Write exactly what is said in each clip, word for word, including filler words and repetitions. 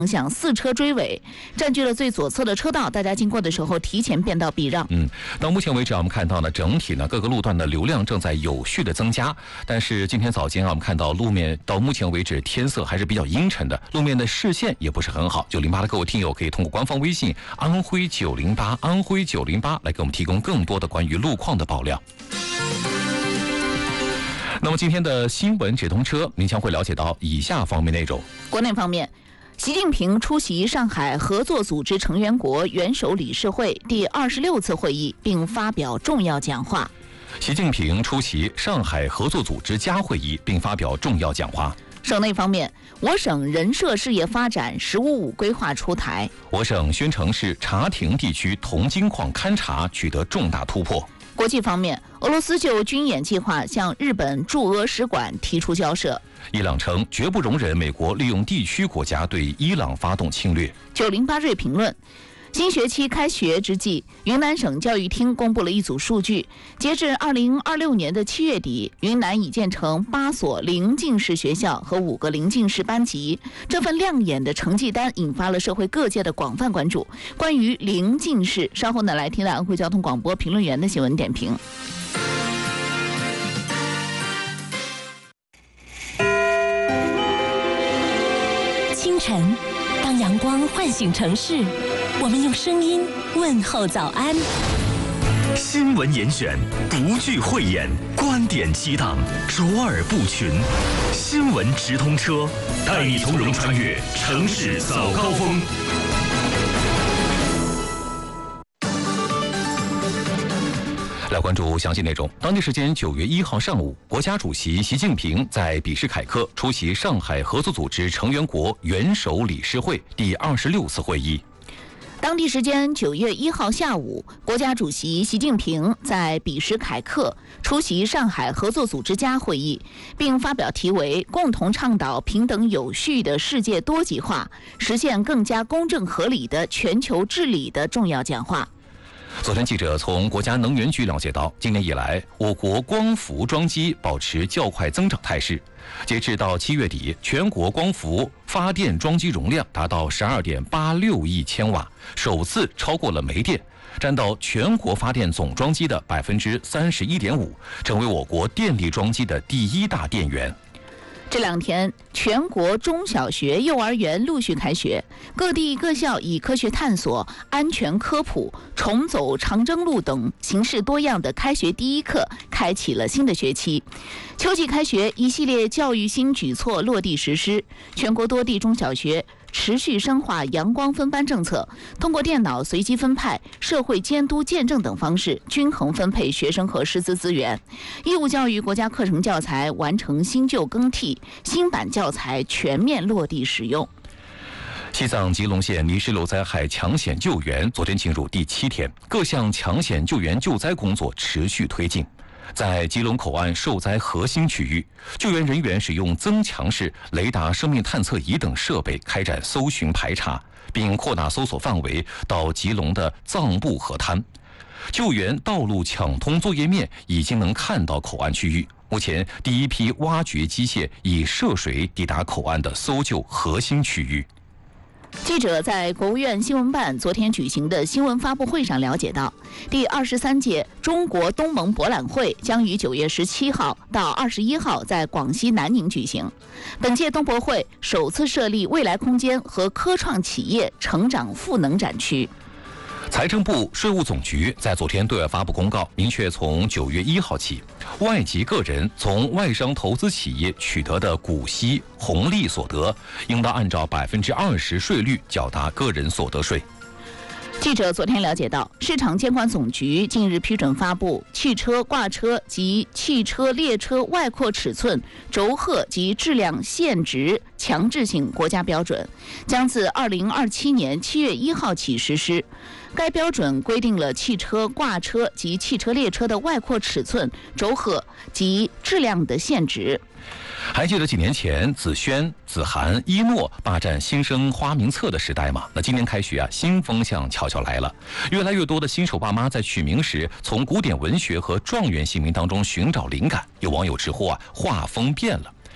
向四车追尾，占据了最左侧的车道，大家经过的时候提前变道避让。 嗯，到目前为止啊，我们看到呢，整体呢各个路段的流量正在有序的增加。但是今天早间啊，我们看到路面到目前为止天色还是比较阴沉的，路面的视线也不是很好。九零八的各位听友可以通过官方微信安徽九零八安徽九零八来给我们提供更多的关于路况的爆料。那么今天的新闻直通车，您将会了解到以下方面内容。 国内方面，习近平出席上海合作组织成员国元首理事会第二十六次会议，并发表重要讲话。 习近平出席上海合作组织加会议，并发表重要讲话。 省内方面，我省人社事业发展“十五五”规划出台。 我省宣城市茶亭地区铜金矿勘察取得重大突破。 国际方面，俄罗斯就军演计划向日本驻俄使馆提出交涉。 伊朗称绝不容忍美国利用地区国家对伊朗发动侵略。 九零八瑞评论。新学期开学之际，云南省教育厅公布了一组数据，截至二零二六年的七月底，云南已建成八所临近式学校和五个临近式班级。这份亮眼的成绩单引发了社会各界的广泛关注。关于临近式，稍后呢来听到安徽交通广播评论员的新闻点评。 清晨，当阳光唤醒城市，我们用声音问候早安。 新闻严选，独具慧眼，观点激荡，卓尔不群。新闻直通车，带你从容穿越城市早高峰。 来关注详细内容。当地时间九月一号上午，国家主席习近平在比什凯克出席上海合作组织成员国元首理事会第二十六次会议。 当地时间九月一号下午，国家主席习近平在比什凯克出席上海合作组织加会议，并发表题为“共同倡导平等有序的世界多极化，实现更加公正合理的全球治理”的重要讲话。 昨天，记者从国家能源局了解到，今年以来，我国光伏装机保持较快增长态势。截至到七月底，全国光伏发电装机容量达到十二点八六亿千瓦，首次超过了煤电，占到全国发电总装机的百分之三十一点五，成为我国电力装机的第一大电源。 这两天，全国中小学、幼儿园陆续开学，各地各校以科学探索、安全科普、重走长征路等形式多样的开学第一课，开启了新的学期。秋季开学，一系列教育新举措落地实施，全国多地中小学持续深化阳光分班政策，通过电脑随机分派、社会监督见证等方式，均衡分配学生和师资资源。义务教育国家课程教材完成新旧更替，新版教材全面落地使用。 西藏吉隆县泥石流灾害抢险救援昨天进入第七天，各项抢险救援救灾工作持续推进。在吉隆口岸受灾核心区域，救援人员使用增强式雷达生命探测仪等设备开展搜寻排查，并扩大搜索范围到吉隆的藏布河滩。救援道路抢通作业面已经能看到口岸区域。目前，第一批挖掘机械已涉水抵达口岸的搜救核心区域。 记者在国务院新闻办昨天举行的新闻发布会上了解到，第二十三届中国东盟博览会将于九月十七号到二十一号在广西南宁举行。本届东博会首次设立未来空间和科创企业成长赋能展区。 财政部、税务总局在昨天对外发布公告，明确从九月一号起，外籍个人从外商投资企业取得的股息、红利所得，应当按照百分之二十税率缴纳个人所得税。 记者昨天了解到，市场监管总局近日批准发布汽车挂车及汽车列车外扩尺寸、轴荷及质量限值强制性国家标准，将自二零二七年七月一号起实施。该标准规定了汽车挂车及汽车列车的外扩尺寸、轴荷及质量的限值。 还记得几年前子轩、子涵、一诺霸占新生花名册的时代吗？那今年开学啊，新风向悄悄来了。越来越多的新手爸妈在取名时，从古典文学和状元姓名当中寻找灵感。有网友直呼啊，画风变了。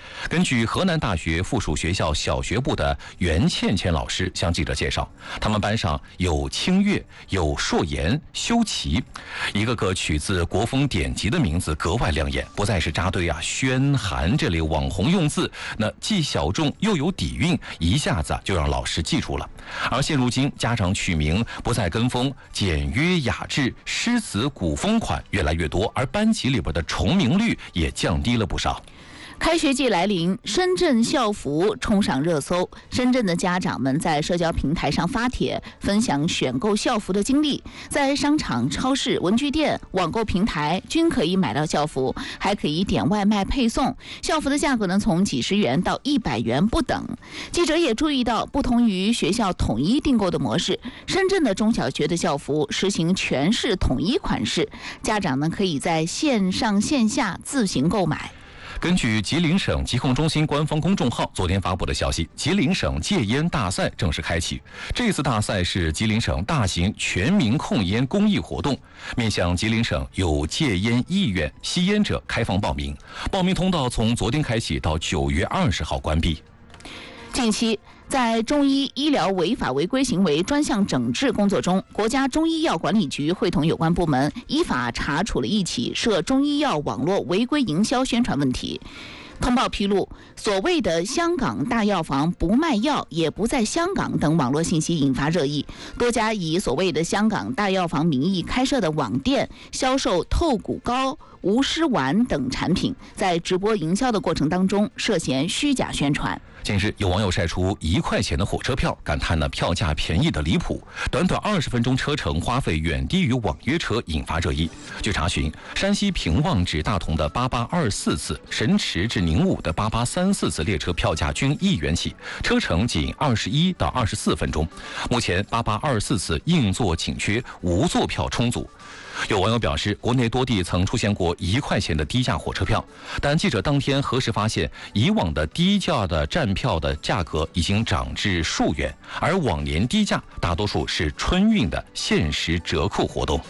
根据河南大学附属学校小学部的袁倩倩老师向记者介绍，他们班上有清月，有硕妍、修齐，一个个取自国风典籍的名字格外亮眼，不再是扎堆啊、宣韩这类网红用字，那既小众又有底蕴，一下子就让老师记住了。而现如今，家长取名不再跟风，简约雅致、诗词古风款越来越多，而班级里边的重名率也降低了不少。 开学季来临，深圳校服冲上热搜。深圳的家长们在社交平台上发帖，分享选购校服的经历。在商场、超市、文具店、网购平台均可以买到校服，还可以点外卖配送。校服的价格呢，从几十元到一百元不等。记者也注意到，不同于学校统一订购的模式，深圳的中小学的校服实行全市统一款式，家长呢可以在线上线下自行购买。 根据吉林省疾控中心官方公众号昨天发布的消息，吉林省戒烟大赛正式开启。这次大赛是吉林省大型全民控烟公益活动，面向吉林省有戒烟意愿吸烟者开放报名，报名通道从昨天开启到九月二十号关闭。 近期，在中医医疗违法违规行为专项整治工作中，国家中医药管理局会同有关部门依法查处了一起涉中医药网络违规营销宣传问题。通报披露，所谓的香港大药房不卖药也不在香港等网络信息引发热议，多家以所谓的香港大药房名义开设的网店销售透骨膏、无湿丸等产品，在直播营销的过程当中涉嫌虚假宣传。 近日，有网友晒出一块钱的火车票，感叹呢票价便宜的离谱，短短二十分钟车程花费远低于网约车，引发热议。据查询，山西平望至大同的八八二四次，神池至宁武的八八三四次列车票价均一元起，车程仅二十一到二十四分钟。目前八八二四次硬座紧缺，无座票充足。有网友表示，国内多地曾出现过一块钱的低价火车票，但记者当天核实发现，以往的低价的站票的价格已经涨至数元，而往年低价大多数是春运的限时折扣活动。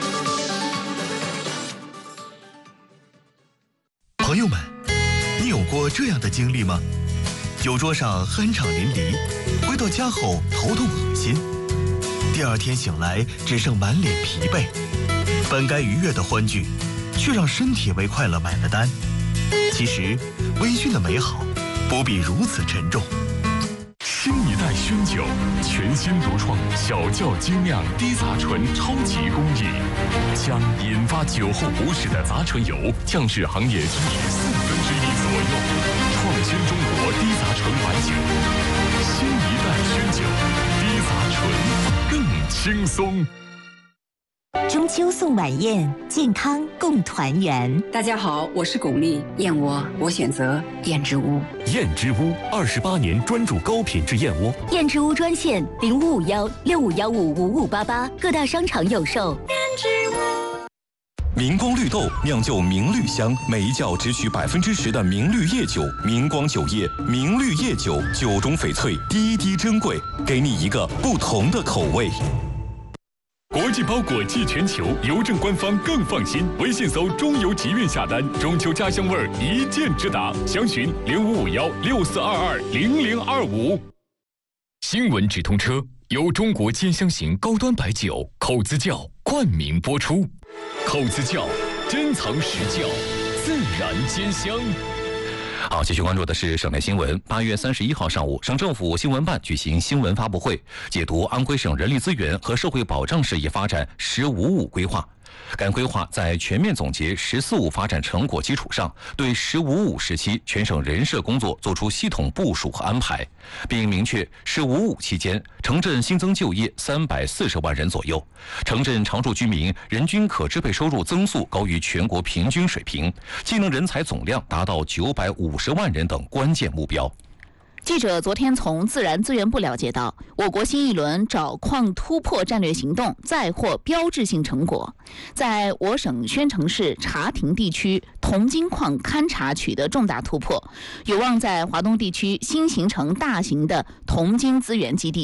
朋友们，你有过这样的经历吗？酒桌上酣畅淋漓，回到家后头痛恶心，第二天醒来只剩满脸疲惫。本该愉悦的欢聚，却让身体为快乐买了单。其实，微醺的美好不必如此沉重。 新一代熏酒，全新独创小窖精酿低杂醇超级工艺，将引发酒后不适的杂醇油降至行业均值四分之一左右，创新中国低杂醇白酒。新一代熏酒，低杂醇更轻松。 中秋送晚宴，健康共团圆。 大家好，我是巩俐，燕窝我选择燕之屋。 燕之屋二十八年专注高品质燕窝。 燕之屋专线零五五幺六五幺五五五八八，各大商场有售。燕之屋。 明光绿豆酿就明绿香，每一窖只取百分之十的明绿叶酒。明光酒业明绿叶酒，酒中翡翠，滴滴珍贵，给你一个不同的口味。 国际包裹寄全球，邮政官方更放心。微信搜中邮集运下单，中秋家乡味儿一键直达。详询零五五幺六四二二零零二五。新闻直通车由中国兼香型高端白酒口子窖冠名播出。口子窖，珍藏实窖，自然兼香。 好，继续关注的是省内新闻。八月三十一号上午，省政府新闻办举行新闻发布会，解读安徽省人力资源和社会保障事业发展“十五五”规划。该规划在全面总结“十四五”发展成果基础上，对“十五五”时期全省人社工作作出系统部署和安排，并明确“十五五”期间城镇新增就业三百四十万人左右，城镇常住居民人均可支配收入增速高于全国平均水平，技能人才总量达到九百五十万人等关键目标。 记者昨天从自然资源部了解到，我国新一轮找矿突破战略行动再获标志性成果，在我省宣城市茶亭地区铜金矿勘查取得重大突破，有望在华东地区新形成大型的铜金资源基地。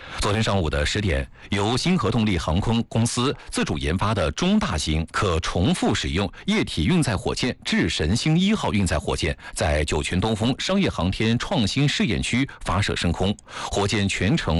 昨天上午的十点，由新核动力航空公司自主研发的中大型可重复使用液体运载火箭智神星一号运载火箭在酒泉东风商业航天创新试验区发射升空，火箭全程